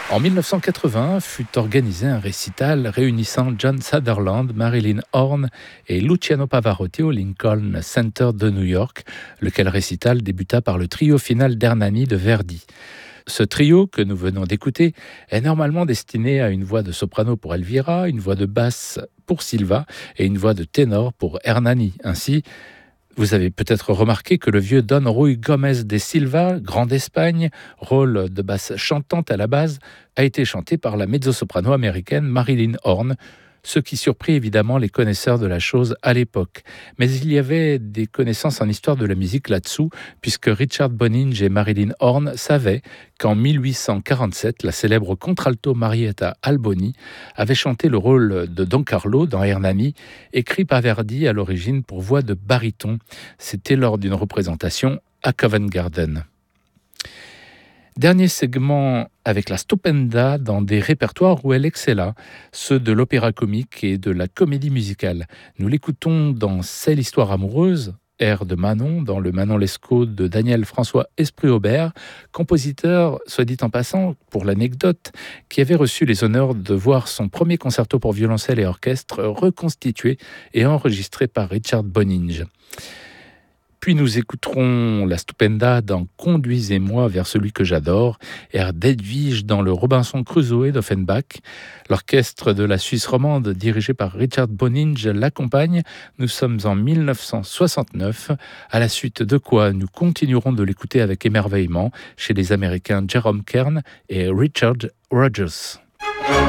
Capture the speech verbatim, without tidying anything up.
En mille neuf cent quatre-vingts fut organisé un récital réunissant John Sutherland, Marilyn Horne et Luciano Pavarotti au Lincoln Center de New York, lequel récital débuta par le trio final d'Hernani de Verdi. Ce trio que nous venons d'écouter est normalement destiné à une voix de soprano pour Elvira, une voix de basse pour Silva et une voix de ténor pour Hernani. Ainsi, vous avez peut-être remarqué que le vieux Don Ruy Gomez de Silva, grand d'Espagne, rôle de basse chantante à la base, a été chanté par la mezzo-soprano américaine Marilyn Horne, ce qui surprit évidemment les connaisseurs de la chose à l'époque. Mais il y avait des connaissances en histoire de la musique là-dessous, puisque Richard Boninge et Marilyn Horne savaient qu'en mille huit cent quarante-sept, la célèbre contralto Marietta Alboni avait chanté le rôle de Don Carlo dans Hernani, écrit par Verdi à l'origine pour voix de baryton. C'était lors d'une représentation à Covent Garden. Dernier segment avec la Stupenda dans des répertoires où elle excella, ceux de l'opéra comique et de la comédie musicale. Nous l'écoutons dans C'est l'histoire amoureuse, air de Manon, dans le Manon Lescaut de Daniel-François Esprit-Aubert, compositeur, soit dit en passant, pour l'anecdote, qui avait reçu les honneurs de voir son premier concerto pour violoncelle et orchestre reconstitué et enregistré par Richard Boninge. Puis nous écouterons la Stupenda dans Conduisez-moi vers celui que j'adore, air d'Edwige dans le Robinson Crusoe d'Offenbach. L'orchestre de la Suisse romande dirigé par Richard Boninge l'accompagne. Nous sommes en mille neuf cent soixante-neuf, à la suite de quoi nous continuerons de l'écouter avec émerveillement chez les Américains Jerome Kern et Richard Rodgers.